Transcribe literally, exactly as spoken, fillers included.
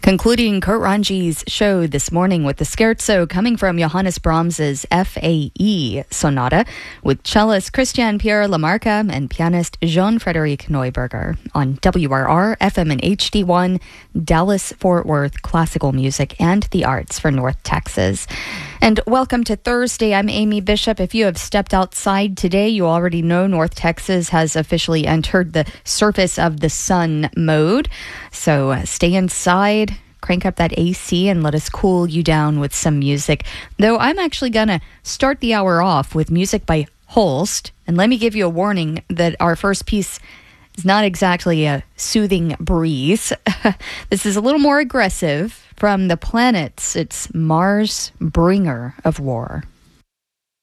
Concluding Kurt Ranji's show this morning with the scherzo coming from Johannes Brahms's F A E Sonata with cellist Christian Pierre Lamarca and pianist Jean-Frédéric Neuberger on W R R, F M and H D one, Dallas-Fort Worth, classical music and the arts for North Texas. And welcome to Thursday. I'm Amy Bishop. If you have stepped outside today, you already know North Texas has officially entered the surface of the sun mode. So uh, stay inside, crank up that A C, and let us cool you down with some music. Though I'm actually going to start the hour off with music by Holst. And let me give you a warning that our first piece is not exactly a soothing breeze. This is a little more aggressive. From the planets, it's Mars, Bringer of War.